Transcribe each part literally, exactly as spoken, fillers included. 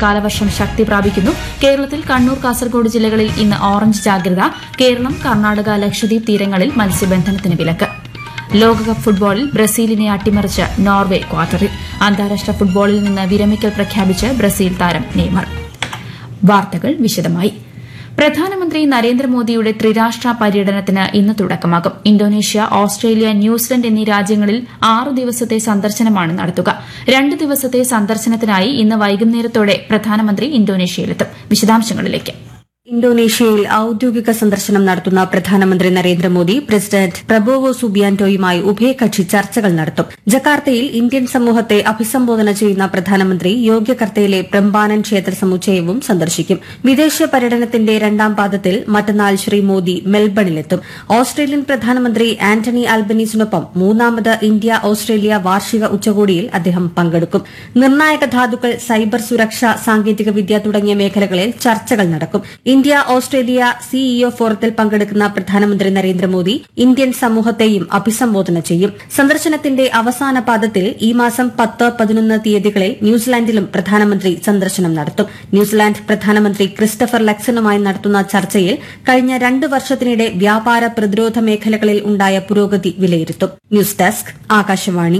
കാലവർഷം ശക്തി പ്രാപിക്കുന്നു. കേരളത്തിൽ കണ്ണൂർ, കാസർഗോഡ് ജില്ലകളിൽ ഇന്ന് ഓറഞ്ച് ജാഗ്രത. കേരളം, കർണാടക, ലക്ഷദ്വീപ് തീരങ്ങളിൽ മത്സ്യബന്ധനത്തിന് വിലക്ക്. ലോകകപ്പ് ഫുട്ബോളിൽ ബ്രസീലിനെ അട്ടിമറിച്ച് നോർവെ ക്വാർട്ടറിൽ. അന്താരാഷ്ട്ര ഫുട്ബോളിൽ നിന്ന് വിരമിക്കൽ പ്രഖ്യാപിച്ച് ബ്രസീൽ താരം നെയ്മർ. വാർത്തകൾ വിശദമായി. പ്രധാനമന്ത്രി നരേന്ദ്രമോദിയുടെ ത്രിരാഷ്ട്ര പര്യടനത്തിന് ഇന്ന് തുടക്കമാകും. ഇന്തോനേഷ്യ, ഓസ്ട്രേലിയ, ന്യൂസിലൻഡ് എന്നീ രാജ്യങ്ങളിൽ ആറു ദിവസത്തെ സന്ദർശനമാണ് നടത്തുക. രണ്ട് ദിവസത്തെ സന്ദർശനത്തിനായി ഇന്ന് വൈകുന്നേരത്തോടെ പ്രധാനമന്ത്രി ഇന്തോനേഷ്യയിലെത്തും. വിശദാംശങ്ങളിലേക്ക്. ഇന്തോനേഷ്യയിൽ ഔദ്യോഗിക സന്ദർശനം നടത്തുന്ന പ്രധാനമന്ത്രി നരേന്ദ്രമോദി പ്രസിഡന്റ് പ്രബോവോ സുബിയാന്റോയുമായി ഉഭയകക്ഷി ചർച്ചകൾ നടത്തും. ജക്കാർത്തയിൽ ഇന്ത്യൻ സമൂഹത്തെ അഭിസംബോധന ചെയ്യുന്ന പ്രധാനമന്ത്രി യോഗ്യകർത്തയിലെ പ്രംബാനൻ ക്ഷേത്ര സമുച്ചയവും സന്ദർശിക്കും. വിദേശ പര്യടനത്തിന്റെ രണ്ടാം പാദത്തിൽ മറ്റന്നാൾ ശ്രീ മോദി മെൽബണിലെത്തും. ഓസ്ട്രേലിയൻ പ്രധാനമന്ത്രി ആന്റണി ആൽബനീസിനൊപ്പം മൂന്നാമത് ഇന്ത്യ ഓസ്ട്രേലിയ വാർഷിക ഉച്ചകോടിയിൽ അദ്ദേഹം പങ്കെടുക്കും. നിർണായക ധാതുക്കൾ, സൈബർ സുരക്ഷ, സാങ്കേതികവിദ്യ തുടങ്ങിയ മേഖലകളിൽ ചർച്ചകൾ നടക്കും. ഇന്ത്യ ഓസ്ട്രേലിയ സിഇഒ ഫോറത്തിൽ പങ്കെടുക്കുന്ന പ്രധാനമന്ത്രി നരേന്ദ്രമോദി ഇന്ത്യൻ സമൂഹത്തെയും അഭിസംബോധന ചെയ്യും. സന്ദർശനത്തിന്റെ അവസാന പാദത്തിൽ ഈ മാസം പത്ത്, പതിനൊന്ന് തീയതികളിൽ ന്യൂസിലാൻഡിലും പ്രധാനമന്ത്രി സന്ദർശനം നടത്തും. ന്യൂസിലാൻഡ് പ്രധാനമന്ത്രി ക്രിസ്റ്റഫർ ലക്സനുമായി നടത്തുന്ന ചർച്ചയിൽ കഴിഞ്ഞ രണ്ട് വർഷത്തിനിടെ വ്യാപാര, പ്രതിരോധ മേഖലകളിൽ ഉണ്ടായ പുരോഗതി വിലയിരുത്തും. News desk, Akashvani.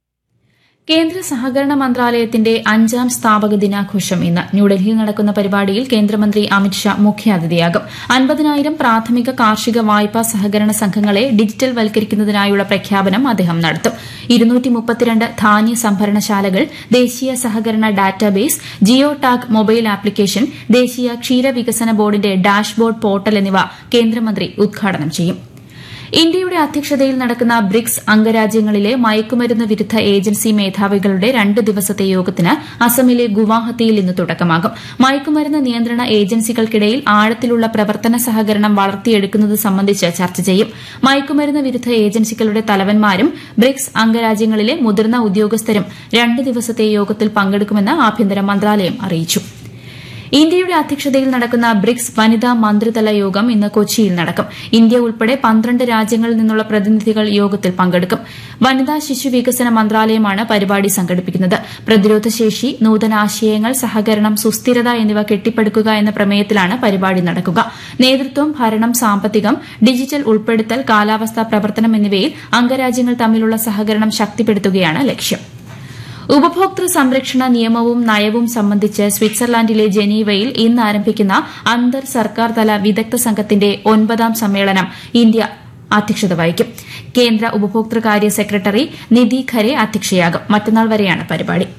കേന്ദ്ര സഹകരണ മന്ത്രാലയത്തിന്റെ അഞ്ചാം സ്ഥാപക ദിനാഘോഷം ഇന്ന്. ന്യൂഡൽഹിയിൽ നടക്കുന്ന പരിപാടിയിൽ കേന്ദ്രമന്ത്രി അമിത്ഷാ മുഖ്യാതിഥിയാകും. അൻപതിനായിരം പ്രാഥമിക കാർഷിക വായ്പാ സഹകരണ സംഘങ്ങളെ ഡിജിറ്റൽ വൽക്കരിക്കുന്നതിനായുള്ള പ്രഖ്യാപനം അദ്ദേഹം നടത്തും. ഇരുന്നൂറ്റി മുപ്പത്തിരണ്ട് ധാന്യ സംഭരണശാലകൾ, ദേശീയ സഹകരണ database, geo tag mobile application, ദേശീയ ക്ഷീരവികസന ബോർഡിന്റെ ഡാഷ്ബോർഡ് പോർട്ടൽ എന്നിവ കേന്ദ്രമന്ത്രി ഉദ്ഘാടനം ചെയ്യും. ഇന്ത്യയുടെ അധ്യക്ഷതയിൽ നടക്കുന്ന ബ്രിക്സ് അംഗരാജ്യങ്ങളിലെ മയക്കുമരുന്ന് വിരുദ്ധ ഏജൻസി മേധാവികളുടെ രണ്ട് ദിവസത്തെ യോഗത്തിന് അസമിലെ ഗുവാഹത്തിയിൽ ഇന്ന് തുടക്കമാകും. മയക്കുമരുന്ന് നിയന്ത്രണ ഏജൻസികൾക്കിടയിൽ ആഴത്തിലുള്ള പ്രവർത്തന സഹകരണം വളർത്തിയെടുക്കുന്നത് സംബന്ധിച്ച് ചർച്ച ചെയ്യും. മയക്കുമരുന്ന് വിരുദ്ധ ഏജൻസികളുടെ തലവന്മാരും ബ്രിക്സ് അംഗരാജ്യങ്ങളിലെ മുതിർന്ന ഉദ്യോഗസ്ഥരും രണ്ട് ദിവസത്തെ യോഗത്തിൽ പങ്കെടുക്കുമെന്ന് ആഭ്യന്തര മന്ത്രാലയം അറിയിച്ചു. ഇന്ത്യയുടെ അധ്യക്ഷതയിൽ നടക്കുന്ന ബ്രിക്സ് വനിതാ മന്ത്രിതല യോഗം ഇന്ന് കൊച്ചിയിൽ നടക്കും. ഇന്ത്യ ഉൾപ്പെടെ പന്ത്രണ്ട് രാജ്യങ്ങളിൽ നിന്നുള്ള പ്രതിനിധികൾ യോഗത്തിൽ പങ്കെടുക്കും. വനിതാ ശിശു വികസന മന്ത്രാലയമാണ് പരിപാടി സംഘടിപ്പിക്കുന്നത്. പ്രതിരോധശേഷി, നൂതനാശയങ്ങൾ, സഹകരണം, സുസ്ഥിരത എന്നിവ കെട്ടിപ്പടുക്കുക എന്ന പ്രമേയത്തിലാണ് പരിപാടി നടക്കുക. നേതൃത്വം, ഭരണം, സാമ്പത്തികം, ഡിജിറ്റൽ ഉൾപ്പെടുത്തൽ, കാലാവസ്ഥാ പ്രവർത്തനം എന്നിവയിൽ അംഗരാജ്യങ്ങൾ തമ്മിലുള്ള സഹകരണം ശക്തിപ്പെടുത്തുകയാണ് ലക്ഷ്യം. ഉപഭോക്തൃ സംരക്ഷണ നിയമവും നയവും സംബന്ധിച്ച് സ്വിറ്റ്സർലാൻഡിലെ ജനീവയിൽ ഇന്ന് ആരംഭിക്കുന്ന അന്തർ സർക്കാർ തല വിദഗ്ധ സംഘത്തിന്റെ ഒൻപതാം സമ്മേളനം ഇന്ത്യ അധ്യക്ഷത വഹിക്കും. കേന്ദ്ര ഉപഭോക്തൃകാര്യ സെക്രട്ടറി നിധി ഖരെ അധ്യക്ഷയാകും. മറ്റന്നാൾ വരെയാണ് പരിപാടി.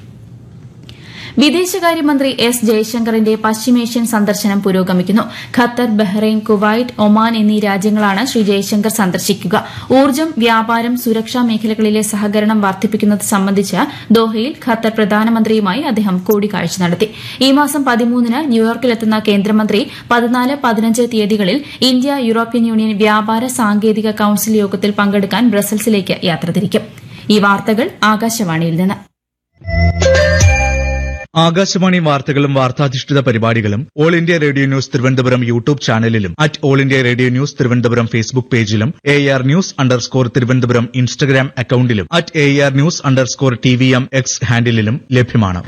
വിദേശകാര്യമന്ത്രി എസ് ജയശങ്കറിന്റെ പശ്ചിമേഷ്യൻ സന്ദർശനം പുരോഗമിക്കുന്നു. ഖത്തർ, ബഹ്റൈൻ, കുവൈറ്റ്, ഒമാൻ എന്നീ രാജ്യങ്ങളാണ് ശ്രീ ജയശങ്കർ സന്ദർശിക്കുക. ഊർജ്ജം, വ്യാപാരം, സുരക്ഷാ മേഖലകളിലെ സഹകരണം വർദ്ധിപ്പിക്കുന്നത് സംബന്ധിച്ച് ദോഹയിൽ ഖത്തർ പ്രധാനമന്ത്രിയുമായി അദ്ദേഹം കൂടിക്കാഴ്ച നടത്തി. ഈ മാസം പതിമൂന്നിന് ന്യൂയോർക്കിലെത്തുന്ന കേന്ദ്രമന്ത്രി പതിനാല്, പതിനഞ്ച് തീയതികളിൽ ഇന്ത്യ യൂറോപ്യൻ യൂണിയൻ വ്യാപാര സാങ്കേതിക കൌൺസിൽ യോഗത്തിൽ പങ്കെടുക്കാൻ ബ്രസൽസിലേക്ക് യാത്ര തിരിക്കും. ഈ വാർത്തകൾ ആകാശവാണിയിൽ നിന്ന്. ആകാശവാണി വാർത്തകളും വാർത്താധിഷ്ഠിത പരിപാടികളും all India radio news Thiruvananthapuram YouTube ചാനലിലും at all India radio news Thiruvananthapuram Facebook പേജിലും A R news underscore Thiruvananthapuram Instagram അക്കൌണ്ടിലും at A R news underscore T V M X ഹാൻഡിലും ലഭ്യമാണ്.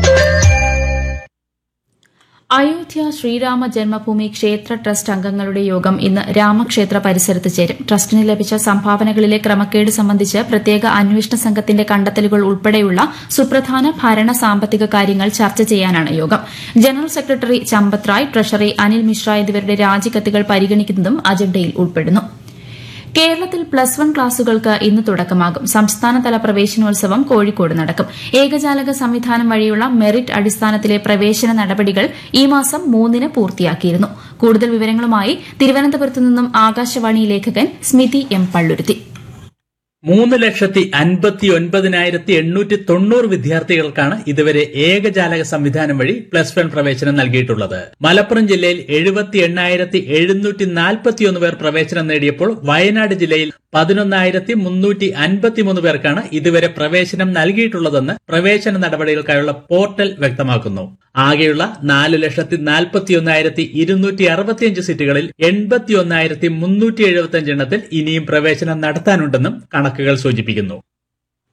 അയോധ്യ ശ്രീരാമ ജന്മഭൂമി ക്ഷേത്ര ട്രസ്റ്റ് അംഗങ്ങളുടെ യോഗം ഇന്ന് രാമക്ഷേത്ര പരിസരത്ത് ചേരും. ട്രസ്റ്റിന് ലഭിച്ച സംഭാവനകളിലെ ക്രമക്കേട് സംബന്ധിച്ച് പ്രത്യേക അന്വേഷണ സംഘത്തിന്റെ കണ്ടെത്തലുകൾ ഉൾപ്പെടെയുള്ള സുപ്രധാന ഭരണ സാമ്പത്തിക കാര്യങ്ങൾ ചർച്ച ചെയ്യാനാണ് യോഗം. General secretary Champat Rai, treasury Anil Mishra എന്നിവരുടെ രാജിക്കത്തുകൾ പരിഗണിക്കുന്നതും അജണ്ടയിൽ ഉൾപ്പെടുന്നു. കേരളത്തിൽ പ്ലസ് വൺ ക്ലാസുകൾക്ക് ഇന്ന് തുടക്കമാകും. സംസ്ഥാനതല പ്രവേശനോത്സവം കോഴിക്കോട് നടക്കും. ഏകജാലക സംവിധാനം വഴിയുള്ള മെറിറ്റ് അടിസ്ഥാനത്തിലെ പ്രവേശന നടപടികൾ ഈ മാസം മൂന്നിന് പൂർത്തിയാക്കിയിരുന്നു. കൂടുതൽ വിവരങ്ങളുമായി തിരുവനന്തപുരത്തു നിന്നും ആകാശവാണി ലേഖകൻ സ്മിതി എം പള്ളുരുത്തി. മൂന്ന് ലക്ഷത്തി അൻപത്തി ഒൻപതിനായിരത്തി എണ്ണൂറ്റി തൊണ്ണൂറ് വിദ്യാർത്ഥികൾക്കാണ് ഇതുവരെ ഏകജാലക സംവിധാനം വഴി പ്ലസ് വൺ പ്രവേശനം നൽകിയിട്ടുള്ളത്. മലപ്പുറം ജില്ലയിൽ എഴുപത്തി എണ്ണായിരത്തി എഴുന്നൂറ്റി നാൽപ്പത്തിയൊന്ന് പേർ പ്രവേശനം നേടിയപ്പോൾ വയനാട് ജില്ലയിൽ പതിനൊന്നായിരത്തി മുന്നൂറ്റി അൻപത്തിമൂന്ന് പേർക്കാണ് ഇതുവരെ പ്രവേശനം നൽകിയിട്ടുള്ളതെന്ന് പ്രവേശന നടപടികൾക്കായുള്ള പോർട്ടൽ വ്യക്തമാക്കുന്നു. ആകെയുള്ള നാല് ലക്ഷത്തി നാൽപ്പത്തി ഒന്നായിരത്തി ഇരുന്നൂറ്റി അറുപത്തിയഞ്ച് സീറ്റുകളിൽ എൺപത്തി ഒന്നായിരത്തി മുന്നൂറ്റി എഴുപത്തിയഞ്ച് എണ്ണത്തിൽ ഇനിയും പ്രവേശനം നടത്താനുണ്ടെന്നും കണക്കുകൾ സൂചിപ്പിക്കുന്നു.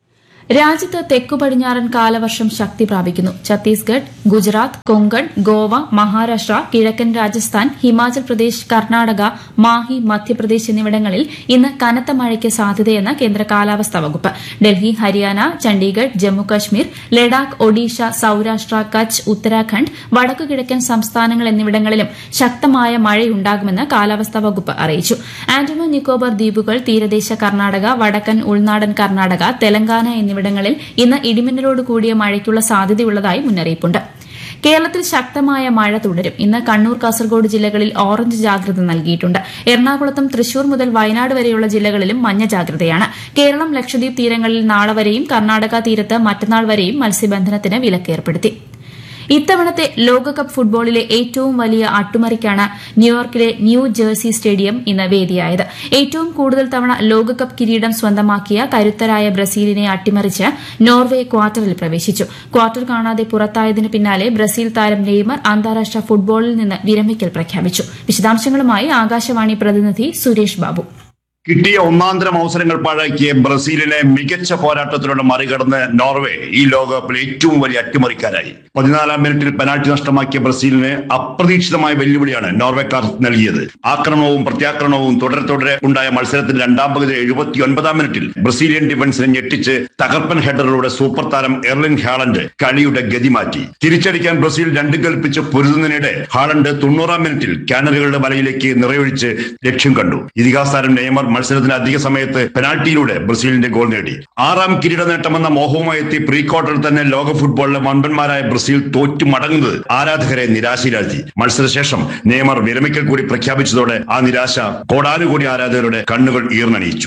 രാജ്യത്ത് തെക്കു പടിഞ്ഞാറൻ കാലവർഷം ശക്തി പ്രാപിക്കുന്നു. ഛത്തീസ്ഗഡ്, ഗുജറാത്ത്, കൊങ്കൺ, ഗോവ, മഹാരാഷ്ട്ര, കിഴക്കൻ രാജസ്ഥാൻ, ഹിമാചൽ പ്രദേശ്, കർണാടക, മാഹി, മധ്യപ്രദേശ് എന്നിവിടങ്ങളിൽ ഇന്ന് കനത്ത മഴയ്ക്ക് സാധ്യതയെന്ന് കേന്ദ്ര കാലാവസ്ഥാ വകുപ്പ്. ഡൽഹി, ഹരിയാന, ചണ്ഡീഗഡ്, ജമ്മുകശ്മീർ, ലഡാക്ക്, ഒഡീഷ, സൌരാഷ്ട്ര, കച്ച്, ഉത്തരാഖണ്ഡ്, വടക്കുകിഴക്കൻ സംസ്ഥാനങ്ങൾ എന്നിവിടങ്ങളിലും ശക്തമായ മഴയുണ്ടാകുമെന്ന് കാലാവസ്ഥാ വകുപ്പ് അറിയിച്ചു. ആൻഡമാൻ നിക്കോബാർ ദ്വീപുകൾ, തീരദേശ കർണാടക, വടക്കൻ ഉൾനാടൻ കർണാടക, തെലങ്കാന എന്നിവിടങ്ങളിൽ ഇന്ന് ഇടിമിന്നലോട് കൂടിയ മഴയ്ക്കുള്ള സാധ്യതയുള്ളതായി മുന്നറിയിപ്പുണ്ട്. കേരളത്തിൽ ശക്തമായ മഴ തുടരും. ഇന്ന് കണ്ണൂർ, കാസർഗോഡ് ജില്ലകളിൽ ഓറഞ്ച് ജാഗ്രത നൽകിയിട്ടുണ്ട്. എറണാകുളത്തും തൃശൂർ മുതൽ വയനാട് വരെയുള്ള ജില്ലകളിലും മഞ്ഞ ജാഗ്രതയാണ്. കേരളം, ലക്ഷദ്വീപ് തീരങ്ങളിൽ നാളെ വരെയും കർണാടക തീരത്ത് മറ്റന്നാൾ വരെയും മത്സ്യബന്ധനത്തിന് വിലക്കേർപ്പെടുത്തി. ഇത്തവണത്തെ ലോകകപ്പ് ഫുട്ബോളിലെ ഏറ്റവും വലിയ അട്ടിമറിക്കാണ് ന്യൂയോർക്കിലെ ന്യൂ ജേഴ്സി സ്റ്റേഡിയം ഇന്ന് വേദിയായത്. ഏറ്റവും കൂടുതൽ തവണ ലോകകപ്പ് കിരീടം സ്വന്തമാക്കിയ കരുത്തരായ ബ്രസീലിനെ അട്ടിമറിച്ച് നോർവെ ക്വാർട്ടറിൽ പ്രവേശിച്ചു. ക്വാർട്ടർ കാണാതെ പുറത്തായതിന് പിന്നാലെ ബ്രസീൽ താരം നെയ്മർ അന്താരാഷ്ട്ര ഫുട്ബോളിൽ നിന്ന് വിരമിക്കൽ പ്രഖ്യാപിച്ചു. വിശദാംശങ്ങളുമായി ആകാശവാണി പ്രതിനിധി സുരേഷ് ബാബു. കിട്ടിയ ഒന്നാന്തരം അവസരങ്ങൾ പാഴാക്കിയ ബ്രസീലിനെ മികച്ച പോരാട്ടത്തിലൂടെ മറികടന്ന് നോർവേ ഈ ലോകകപ്പിൽ ഏറ്റവും വലിയ അട്ടിമറിക്കാരായി. പതിനാലാം മിനിറ്റിൽ പെനാൽറ്റി നഷ്ടമാക്കിയ ബ്രസീലിന് അപ്രതീക്ഷിതമായ വെല്ലുവിളിയാണ് നോർവേക്കാർ നൽകിയത്. ആക്രമണവും പ്രത്യാക്രമണവും തുടരെ തുടരെ ഉണ്ടായ മത്സരത്തിൽ രണ്ടാം പകുതി എഴുപത്തി ഒൻപതാം മിനിറ്റിൽ ബ്രസീലിയൻ ഡിഫൻസിനെ ഞെട്ടിച്ച് തകർപ്പൻ ഹെഡറിലൂടെ സൂപ്പർ താരം എർലിംഗ് ഹാലൻഡ് കളിയുടെ ഗതി മാറ്റി. തിരിച്ചടിക്കാൻ ബ്രസീൽ രണ്ട് കൽപ്പിച്ച് പൊരുതുന്നതിനിടെ ഹാലൻഡ് തൊണ്ണൂറാം മിനിറ്റിൽ കാനറികളുടെ വലയിലേക്ക് നിറയൊഴിച്ച് ലക്ഷ്യം കണ്ടു. ഇതിഹാസ താരം നെയ്മർ മത്സരത്തിന് അധിക സമയത്ത് പെനാൽറ്റിയിലൂടെ ബ്രസീലിന്റെ ഗോൾ നേടി. ആറാം കിരീട നേട്ടമെന്ന മോഹവുമായി എത്തി പ്രീ ക്വാർട്ടറിൽ തന്നെ ലോക ഫുട്ബോളിലെ വൻപന്മാരായ ബ്രസീൽ തോറ്റു മടങ്ങുന്നത് ആരാധകരെ നിരാശയിലാഴ്ത്തി. മത്സരശേഷം നെയ്മർ വിരമിക്കൽ കൂടി പ്രഖ്യാപിച്ചതോടെ ആ നിരാശ കോടാനുകോടി ആരാധകരുടെ കണ്ണുകൾ ഈർന്നണിയിച്ചു.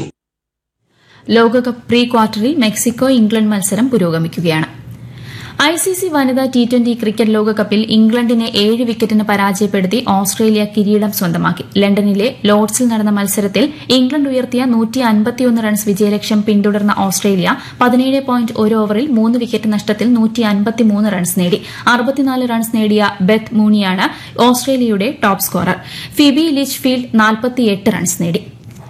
ലോകകപ്പ് പ്രീ ക്വാർട്ടറിൽ മെക്സിക്കോ ഇംഗ്ലണ്ട് മത്സരം പുരോഗമിക്കുകയാണ്. ഐസിസി വനിതാ ടി ട്വന്റി ക്രിക്കറ്റ് ലോകകപ്പിൽ ഇംഗ്ലണ്ടിനെ ഏഴ് വിക്കറ്റിന് പരാജയപ്പെടുത്തി ഓസ്ട്രേലിയ കിരീടം സ്വന്തമാക്കി. ലണ്ടനിലെ ലോർഡ്സിൽ നടന്ന മത്സരത്തിൽ ഇംഗ്ലണ്ട് ഉയർത്തിയ നൂറ്റി അൻപത്തിയൊന്ന് റൺസ് വിജയലക്ഷ്യം പിന്തുടർന്ന ഓസ്ട്രേലിയ പതിനേഴ് പോയിന്റ് ഒരു ഓവറിൽ മൂന്ന് വിക്കറ്റ് നഷ്ടത്തിൽ നൂറ്റി അൻപത്തിമൂന്ന് റൺസ് നേടി. അറുപത്തിനാല് റൺസ് നേടിയ ബെത്ത് മൂണിയാണ് ഓസ്ട്രേലിയയുടെ ടോപ്പ് സ്കോറർ. ഫിബി ലിച്ച്ഫീൽഡ് നാൽപ്പത്തിയെട്ട് റൺസ് നേടി.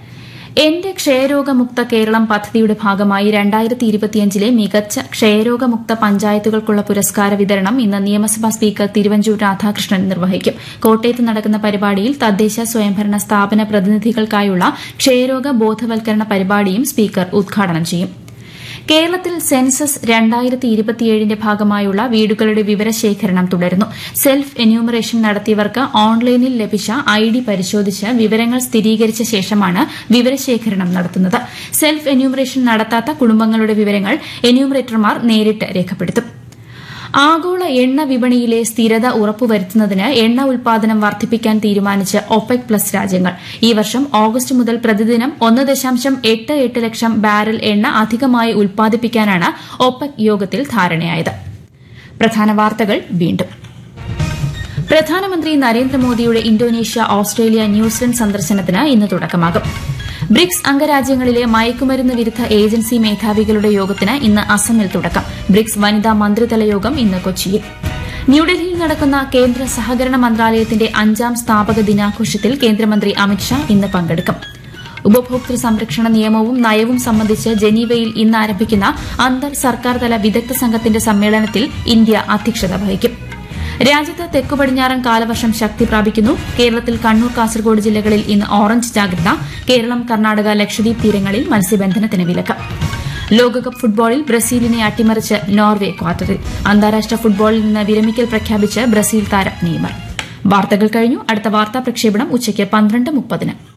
എന്റെ ക്ഷയരോഗമുക്ത കേരളം പദ്ധതിയുടെ ഭാഗമായി രണ്ടായിരത്തി ഇരുപത്തിയഞ്ചിലെ മികച്ച ക്ഷയരോഗമുക്ത പഞ്ചായത്തുകൾക്കുള്ള പുരസ്കാര വിതരണം ഇന്ന് നിയമസഭാ സ്പീക്കർ തിരുവഞ്ചൂർ രാധാകൃഷ്ണൻ നിർവഹിക്കും. കോട്ടയത്ത് നടക്കുന്ന പരിപാടിയിൽ തദ്ദേശ സ്വയംഭരണ സ്ഥാപന പ്രതിനിധികൾക്കായുള്ള ക്ഷയരോഗ ബോധവൽക്കരണ പരിപാടിയും സ്പീക്കർ ഉദ്ഘാടനം ചെയ്യും. കേരളത്തിൽ സെൻസസ് രണ്ടായിരത്തി ഇരുപത്തിയേഴിന്റെ ഭാഗമായുള്ള വീടുകളുടെ വിവരശേഖരണം തുടരുന്നു. സെൽഫ് എന്യൂമറേഷൻ നടത്തിയവർക്ക് ഓൺലൈനിൽ ലഭിച്ച ഐ ഡി പരിശോധിച്ച് വിവരങ്ങൾ സ്ഥിരീകരിച്ച ശേഷമാണ് വിവരശേഖരണം നടത്തുന്നത്. സെൽഫ് എന്യൂമറേഷൻ നടത്താത്ത കുടുംബങ്ങളുടെ വിവരങ്ങൾ എന്യൂമറേറ്റർമാർ നേരിട്ട് രേഖപ്പെടുത്തും. ആഗോള എണ്ണ വിപണിയിലെ സ്ഥിരത ഉറപ്പുവരുത്തുന്നതിന് എണ്ണ ഉൽപാദനം വർദ്ധിപ്പിക്കാൻ തീരുമാനിച്ച് ഒപെക് പ്ലസ് രാജ്യങ്ങൾ. ഈ വർഷം ഓഗസ്റ്റ് മുതൽ പ്രതിദിനം ഒന്ന് ദശാംശം എട്ട് എട്ട് ലക്ഷം ബാരൽ എണ്ണ അധികമായി ഉൽപ്പാദിപ്പിക്കാനാണ് ഒപെക് യോഗത്തിൽ ധാരണയായത്. പ്രധാന വാർത്തകൾ വീണ്ടും. പ്രധാനമന്ത്രി നരേന്ദ്രമോദിയുടെ ഇന്തോനേഷ്യ, ഓസ്ട്രേലിയ, ന്യൂസിലൻഡ് സന്ദർശനത്തിന് ഇന്ന് തുടക്കമാകും. ബ്രിക്സ് അംഗരാജ്യങ്ങളിലെ മയക്കുമരുന്ന് വിരുദ്ധ ഏജൻസി മേധാവികളുടെ യോഗത്തിന് ഇന്ന് അസമിൽ തുടക്കം. ബ്രിക്സ് വനിതാ മന്ത്രിതല യോഗം ഇന്ന് കൊച്ചിയിൽ. ന്യൂഡൽഹിയിൽ നടക്കുന്ന കേന്ദ്ര സഹകരണ മന്ത്രാലയത്തിന്റെ അഞ്ചാം സ്ഥാപക ദിനാഘോഷത്തിൽ കേന്ദ്രമന്ത്രി അമിത്ഷാ ഇന്ന് പങ്കെടുക്കും. ഉപഭോക്തൃ സംരക്ഷണ നിയമവും നയവും സംബന്ധിച്ച് ജനീവയിൽ ഇന്ന് ആരംഭിക്കുന്ന അന്തർ സർക്കാർ തല വിദഗ്ധ സംഘത്തിന്റെ സമ്മേളനത്തിൽ ഇന്ത്യ അധ്യക്ഷത വഹിക്കും. രാജ്യത്ത് തെക്കു പടിഞ്ഞാറൻ കാലവർഷം ശക്തി പ്രാപിക്കുന്നു. കേരളത്തിൽ കണ്ണൂർ, കാസർഗോഡ് ജില്ലകളിൽ ഇന്ന് ഓറഞ്ച് ജാഗ്രത. കേരളം, കർണാടക, ലക്ഷദ്വീപ് തീരങ്ങളിൽ മത്സ്യബന്ധനത്തിന് വിലക്ക്. ലോകകപ്പ് ഫുട്ബോളിൽ ബ്രസീലിനെ അട്ടിമറിച്ച് നോർവെ ക്വാർട്ടറിൽ. അന്താരാഷ്ട്ര ഫുട്ബോളിൽ നിന്ന് വിരമിക്കൽ പ്രഖ്യാപിച്ച് ബ്രസീൽ താരം നെയ്മർ. വാർത്തകൾ കഴിഞ്ഞു. അടുത്ത വാർത്താ പ്രക്ഷേപണം ഉച്ചയ്ക്ക് പന്ത്രണ്ട് മുപ്പതിന്.